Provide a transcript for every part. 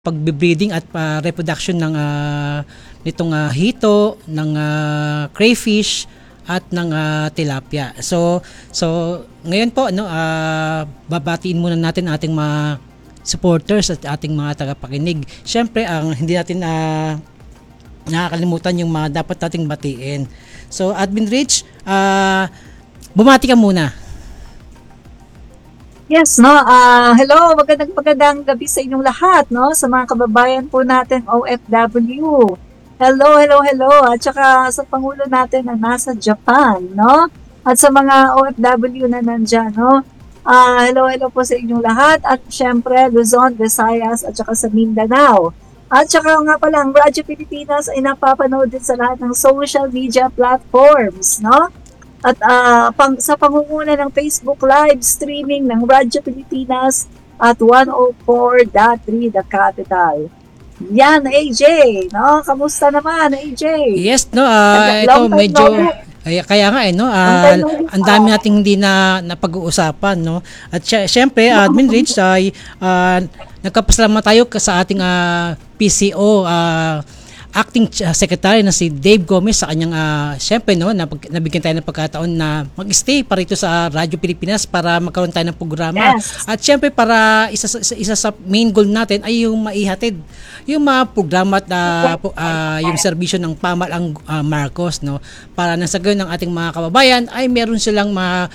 pagbe-breeding at reproduction ng nitong hito, ng crayfish at ng tilapia. So ngayon po babatiin muna natin ating mga supporters at ating mga tagapakinig. Siyempre, ang hindi natin nakakalimutan yung mga dapat nating batiin. So, Admin Rich, bumati ka muna. Yes, no. Hello, magandang gabi sa inyong lahat, no? Sa mga kababayan po natin OFW. Hello. At saka sa pangulo natin na nasa Japan, no? At sa mga OFW na nandiyan, no? Hello po sa inyong lahat. At syempre, Luzon, Visayas, at saka sa Mindanao. At saka nga pala, ang Radyo Pilipinas ay napapanood din sa lahat ng social media platforms, no? At sa pangunguna ng Facebook Live streaming ng Radyo Pilipinas at 104.3 The Capital. Yan, AJ, no? Kamusta naman, AJ? Yes, no, ito medyo kaya nga ang dami nating hindi napag-uusapan, no? At syempre, Admin Rich ay nagkapasalamat tayo sa ating PCO Acting Secretary na si Dave Gomez sa kanyang syempre nabigyan tayo ng pagkataon na mag-stay pa rito sa Radyo Pilipinas para magkaroon tayo ng programa. Yes. At syempre para isa sa main goal natin ay yung maihatid yung mga programa at yung serbisyo ng pamahalang Marcos, no, para nang sa gayon ng ating mga kababayan ay meron silang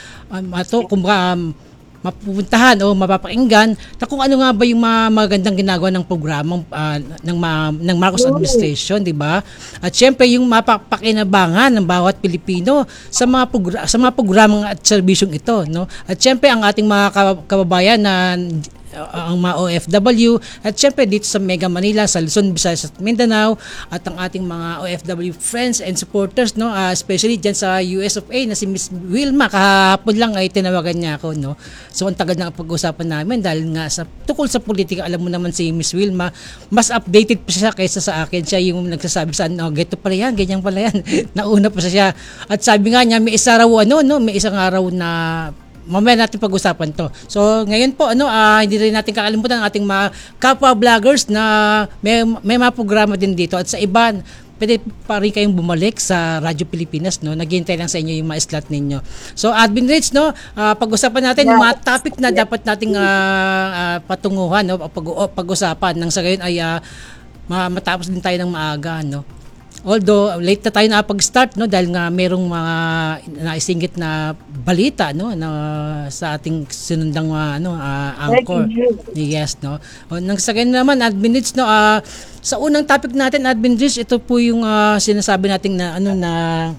mapupuntahan o mapapakinggan na kung ano nga ba yung mga magandang ginagawa ng programang ng Marcos administration, di ba? At syempre yung mapapakinabangan ng bawat Pilipino sa mga programang at serbisyong ito, no? At syempre ang ating mga kababayan na ang mga OFW at syempre dito sa Mega Manila, sa Luzon, Visayas at Mindanao at ang ating mga OFW friends and supporters, no, especially dyan sa US of A na si Miss Wilma. Kahapon lang ay tinawagan niya ako, no. So ang tagal na pag-usapan namin dahil nga tukol sa politika, alam mo naman si Miss Wilma, mas updated pa siya kaysa sa akin. Siya yung nagsasabi sa ganito pala yan, ganyan pala yan. Nauna pa siya. At sabi nga niya may isang araw na mamaya natin pag-usapan to. So, ngayon po, hindi rin natin kakalimutan ang ating mga kapwa vloggers na may mga programa din dito. At sa iba, pwede pa rin kayong bumalik sa Radyo Pilipinas, no? Naghihintay lang sa inyo yung mga slot ninyo. So, Admin Rich, no? Pag-usapan natin yung mga topic na dapat nating patunguhan, no? Pag-usapan. Nang sa gayon ay matapos din tayo ng maaga, no? Although late na tayo nakapag-start, no, dahil nga merong mga naisingit na balita, no, na sa ating sinundang anchor. Yes, no. Nang sa ganyan naman, Admin Rich, no, sa unang topic natin, Admin Rich, ito po yung sinasabi natin na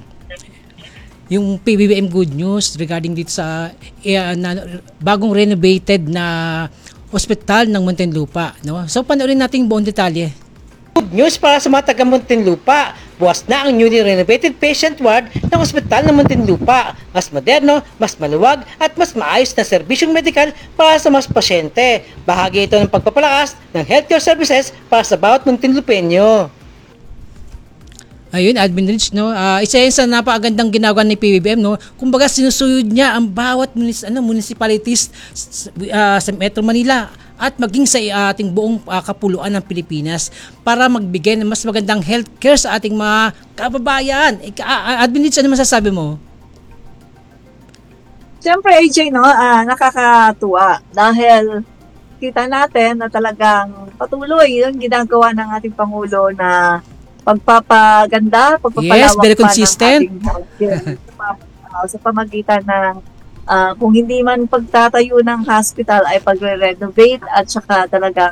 yung PBBM good news regarding dito sa bagong renovated na ospital ng Muntinlupa, no. So panoorin natin yung buong detalye. Good news para sa mga taga Muntinlupa. Bukas na ang newly renovated patient ward ng ospital ng Muntinlupa. Mas moderno, mas maluwag at mas maayos na serbisyong medikal para sa mas pasyente. Bahagi ito ng pagpapalakas ng healthcare services para sa bawat Muntinlupeño. Ayun, Admin Rich, no. Isa yan sa napakagandang ginagawa ni PBBM, no. Kumbaga sinusuyod niya ang bawat municipalities sa Metro Manila at maging sa ating buong kapuluan ng Pilipinas para magbigay ng mas magandang healthcare sa ating mga kababayan. Admin Rich, ano masasabi mo? Siyempre, AJ, no, nakakatuwa dahil kita natin na talagang patuloy yung ginagawa ng ating Pangulo na pagpapaganda, pagpapalawak yes, very consistent. Pa ng ating healthcare sa pamagitan ng kung hindi man pagtatayo ng hospital ay pagre-renovate at saka talaga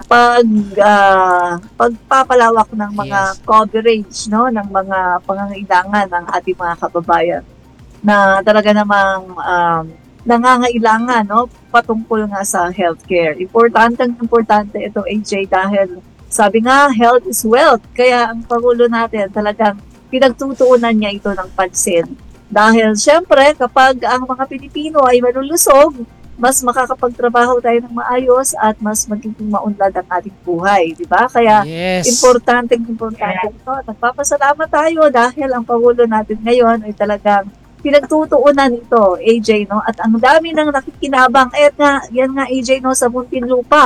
pagpapalawak ng mga coverage, no, ng mga pangangailangan ng ating mga kababayan na talaga namang nangangailangan, no, patungkol nga sa healthcare. Importante ito, AJ, dahil sabi nga, health is wealth. Kaya ang Pangulo natin talagang pinagtutuunan niya ito ng pansin. Dahil syempre, kapag ang mga Pilipino ay malulusog, mas makakapagtrabaho tayo ng maayos at mas magiging maunlad ang ating buhay, di ba? Kaya importante ito. Nagpapasalamat tayo dahil ang Pangulo natin ngayon ay talagang pinagtutuunan ito, AJ, no? At ang dami nang nakikinabang. Yan nga, AJ, no, sa Muntinlupa.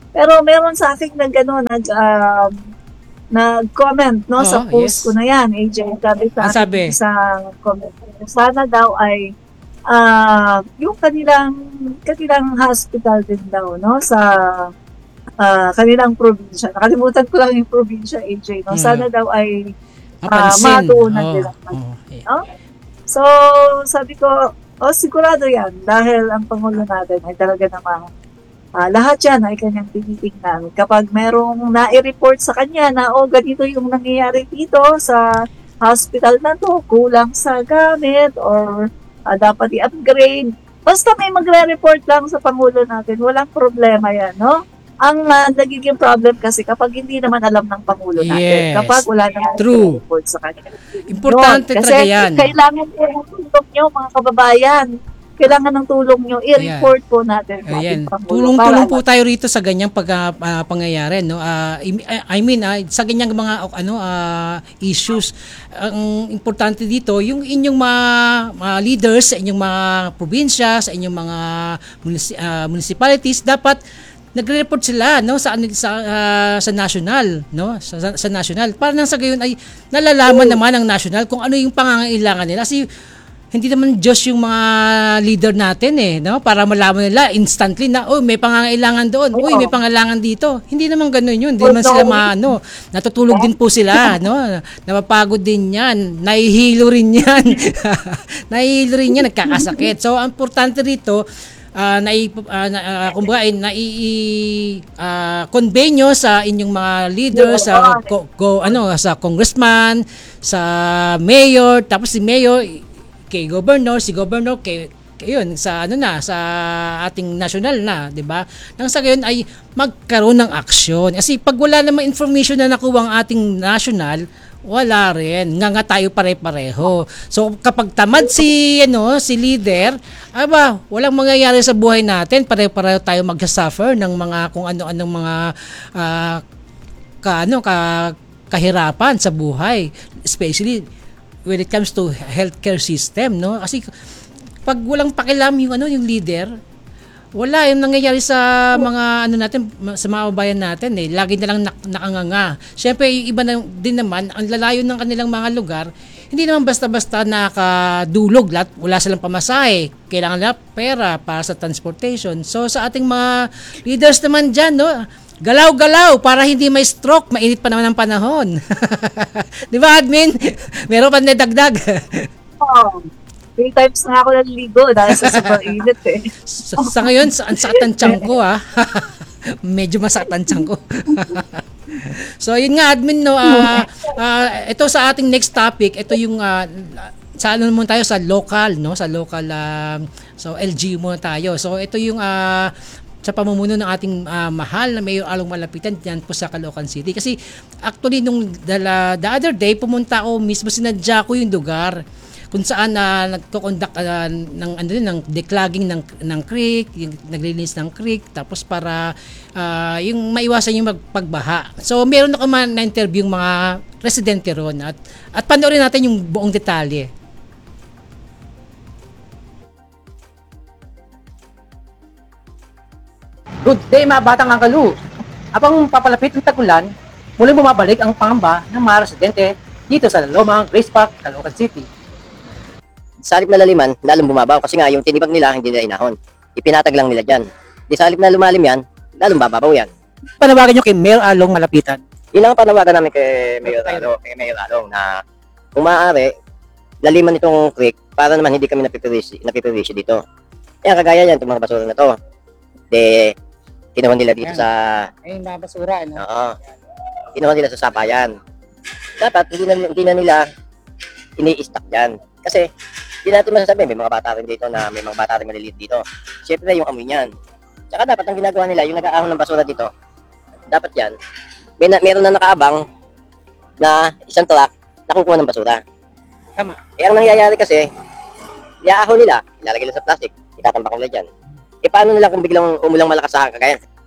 Pero meron sa akin na gano'n, nag-comment, no, sa Oo, post yes. ko na yan, AJ. Sabi sa Ang akin, sabi? isang comment, sana daw ay yung kanilang hospital din daw, no, sa kanilang probinsya. Nakalimutan ko lang yung probinsya, AJ, no. Mm. Sana daw ay Mapansin. matuunan Oo. nila. Oo. Eh, No? So, sabi ko, sigurado yan dahil ang Pangulo natin ay talaga namang lahat yan ay kanyang tinitingnan. Kapag merong nai-report sa kanya na, ganito yung nangyayari dito sa hospital na to, kulang sa gamit or dapat i-upgrade. Basta may magre-report lang sa Pangulo natin, walang problema yan, no? Ang nagiging problem kasi kapag hindi naman alam ng Pangulo natin, kapag yes. wala naman True. report sa kanya. Importante Kasi talaga yan. kailangan po ng tulong nyo, mga kababayan. Kailangan ng tulong nyo. I-report po natin sa Ayan. ating Pangulo. Tulong-tulong Para po tayo rito sa ganyang pangyayari, no. Sa ganyang mga issues. Ang importante dito yung inyong mga leaders sa inyong mga probinsya, sa inyong mga municipalities dapat nagre-report sila, no, sa national, no, sa national, para nang sa gayon ay nalalaman naman ng national kung ano yung pangangailangan nila. Kasi hindi naman Diyos yung mga leader natin, no, para malaman nila instantly na may pangangailangan doon, may pangangailangan dito. Hindi naman ganoon yun. Hindi naman sila natutulog din po sila, no, napapagod din yan, nahihilo rin yan. Nahihilo rin yan, nagkakasakit. So ang importante rito, convey nyo sa inyong mga leader, sa sa congressman, sa mayor, tapos si mayor kay governor, si governor kay yun sa sa ating national na, 'di ba? Nang sa gayon ay magkaroon ng aksyon. Kasi pag wala namang information na nakuha ang ating national, wala rin. Nga tayo pare-pareho. So kapag tamad si leader, walang mangyayari sa buhay natin. Pare-pareho tayo mag-suffer ng mga kung ano-anong mga kahirapan sa buhay, especially when it comes to healthcare system, no? Kasi pag walang pakialam yung leader, wala yung nangyayari sa mga natin, sa mga bayan natin, lagi na lang nakanganga. Syempre yung iba din naman ang lalayo ng kanilang mga lugar, hindi naman basta-basta nakadulog, wala silang pamasahe, kailangan nila pera para sa transportation. So sa ating mga leaders naman diyan, no, galaw-galaw para hindi may stroke, mainit pa naman ang panahon. 'Di ba, admin? Meron pa nadagdag. 3 times na ako naliligo dahil sa sobrang init sa ngayon, ang sakit ang tiyan ko medyo masakit ang tiyan ko. So yun nga, admin, no, ito sa ating next topic, ito yung sa muna tayo sa local, no, sa local, so LGU muna tayo. So ito yung sa pamumuno ng ating mahal na Mayor Along Malapitan diyan po sa Caloocan City. Kasi actually nung the other day pumunta ako mismo, sinadya ko yung lugar kung saan nagko-conduct ng declogging ng creek, yung naglilinis ng creek, tapos para yung maiwasan yung pagbaha. So meron ako na-interview yung mga residente ron at panoorin natin yung buong detalye. Good day mga batang angkalu! Habang papalapit ng tag-ulan, muling bumabalik ang pangamba ng mga residente dito sa Lalomang Grace Park, Caloocan City. Sa halip na laliman, lalong bumabaw kasi nga yung tinibag nila hindi nila inahon. Ipinatag lang nila dyan. Di sa halip na lumalim yan, lalong bababaw yan. Panawagan nyo kay Mayor Along Malapitan. Yun ang panawagan namin kay Mayor Along na kung maaari, laliman itong creek para naman hindi kami napipirisyo dito. Kaya kagaya yan, itong mga basura na to. Kinuha nila dito sa... Ay, mga basura, no? Oo. Kinuha nila sa sapayan. Dapat, hindi na nila ini-stack dyan. Kasi, hindi natin masasabi, may mga bata rin dito na may mga bata rin maliliit dito. Siyempre, yung amoy niyan. Tsaka dapat, ang ginagawa nila, yung nag-aahon ng basura dito, dapat yan, meron na nakaabang na isang truck na kukuha ng basura. Tama. Ang nangyayari kasi, iaahon nila, ilalagay nila sa plastic, itatambak nila dyan. Paano nila kung biglang umulang malakas sa kagaya